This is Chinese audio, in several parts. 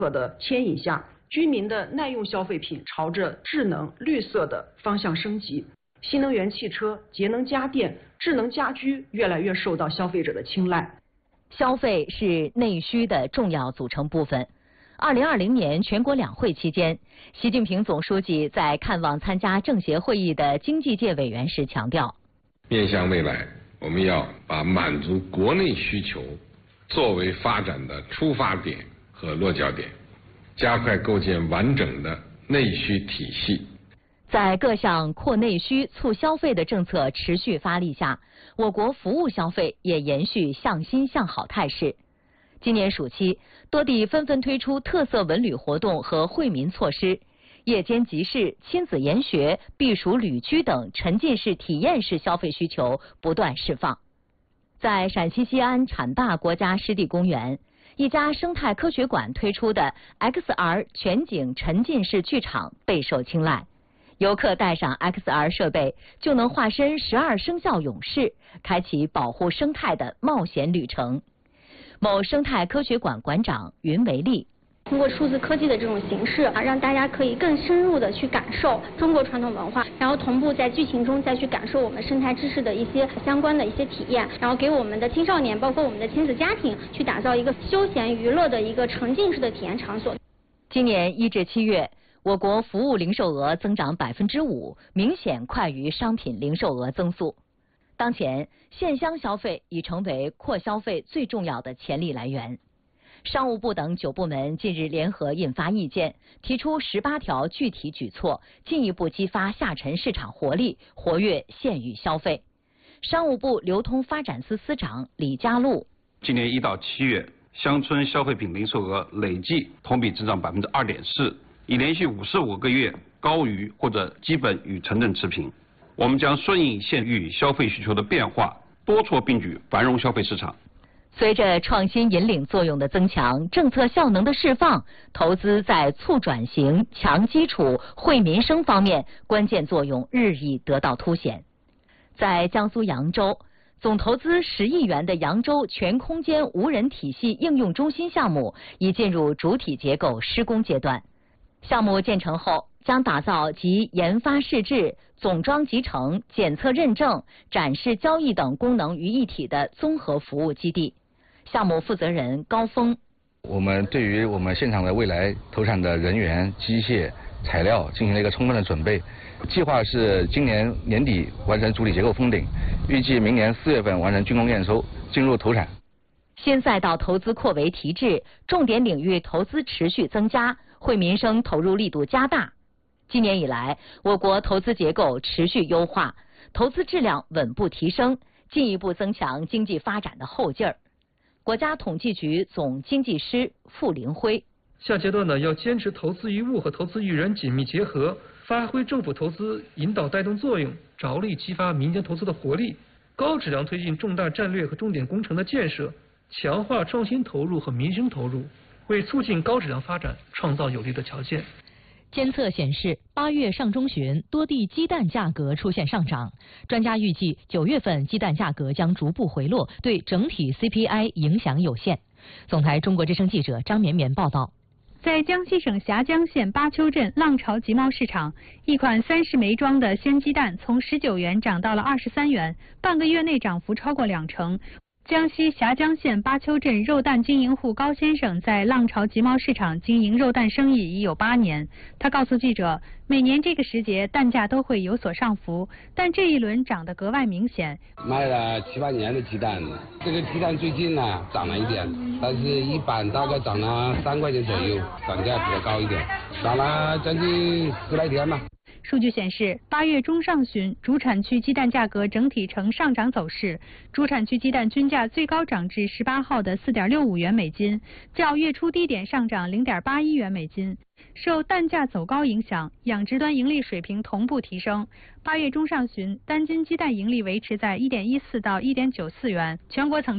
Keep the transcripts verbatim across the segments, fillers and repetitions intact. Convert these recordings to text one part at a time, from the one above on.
的牵引下，居民的耐用消费品朝着智能、绿色的方向升级。新能源汽车、节能家电、智能家居越来越受到消费者的青睐。 消费是内需的重要组成部分。二零二零年全国两会期间，习近平总书记在看望参加政协会议的经济界委员时强调， 面向未来，我们要把满足国内需求作为发展的出发点和落脚点，加快构建完整的内需体系。 在各项扩内需、促消费的政策持续发力下，我国服务消费也延续向新向好态势。今年暑期，多地纷纷推出特色文旅活动和惠民措施，夜间集市、亲子研学、避暑旅居等沉浸式、体验式消费需求不断释放。在陕西西安浐灞国家湿地公园，一家生态科学馆推出的 X R 全景沉浸式剧场备受青睐。游客带上 X R 设备，就能化身十二生肖勇士，开启保护生态的冒险旅程。某生态科学馆馆长云维利， 通过数字科技的这种形式啊，让大家可以更深入的去感受中国传统文化，然后同步在剧情中再去感受我们生态知识的一些相关的一些体验，然后给我们的青少年，包括我们的亲子家庭，去打造一个休闲娱乐的一个沉浸式的体验场所。 今年一至七月，我国服务零售额增长百分之五，明显快于商品零售额增速。当前，线乡消费已成为扩消费最重要的潜力来源。商务部等九部门近日联合印发意见，提出十八条具体举措，进一步激发下沉市场活力，活跃县域消费。商务部流通发展司司长李家禄， 今年一到七月，乡村消费品零售额累计同比增长百分之二点四，已连续五十五个月高于或者基本与城镇持平。我们将顺应县域消费需求的变化，多措并举，繁荣消费市场。 随着创新引领作用的增强，政策效能的释放，投资在促转型、强基础、惠民生方面关键作用日益得到凸显。在江苏扬州，总投资十亿元的扬州全空间无人体系应用中心项目已进入主体结构施工阶段。项目建成后，将打造集研发试制、总装集成、检测认证、展示交易等功能于一体的综合服务基地。项目负责人高峰， 我们对于我们现场的未来投产的人员、机械、材料进行了一个充分的准备，计划是今年年底完成主体结构封顶，预计明年四月份完成竣工验收，进入投产。 新赛道投资扩围提质，重点领域投资持续增加，惠民生投入力度加大。今年以来，我国投资结构持续优化，投资质量稳步提升，进一步增强经济发展的后劲儿。国家统计局总经济师傅林辉， 下阶段呢，要坚持投资于物和投资于人紧密结合，发挥政府投资引导带动作用，着力激发民间投资的活力，高质量推进重大战略和重点工程的建设，强化创新投入和民生投入，为促进高质量发展创造有利的条件。 监测显示，八月上中旬多地鸡蛋价格出现上涨，专家预计九月份鸡蛋价格将逐步回落，对整体 C P I 影响有限。总台中国之声记者张绵绵报道。 在江西省峡江县巴丘镇浪潮集贸市场，一款三十枚装的鲜鸡蛋从十九元涨到了二十三元，半个月内涨幅超过两成。江西峡江县巴丘镇肉蛋经营户高先生在浪潮集贸市场经营肉蛋生意已有八年。他告诉记者，每年这个时节蛋价都会有所上浮，但这一轮涨得格外明显。 卖了七八年的鸡蛋，这个鸡蛋最近呢涨了一点，但是一般大概涨了三块钱左右，涨价比较高一点，涨了将近十来天吧。 数据显示，八月中上旬，主产区鸡蛋价格整体呈上涨走势。主产区鸡蛋均价最高涨至十八号的四点六五元每斤，较月初低点上涨零点八一元每斤。受蛋价走高影响，养殖端盈利水平同步提升。八月中上旬，单斤鸡蛋盈利维持在一点一四到一点九四元。全国层面，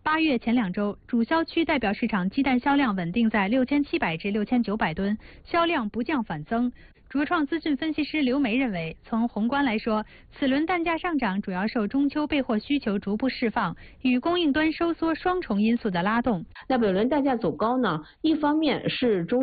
八月前两周，主销区代表市场鸡蛋销量稳定在六千七百至六千九百吨，销量不降反增。卓创资讯分析师刘梅认为，从宏观来说，此轮蛋价上涨主要受中秋备货需求逐步释放与供应端收缩双重因素的拉动。 那本轮蛋价走高呢，一方面是中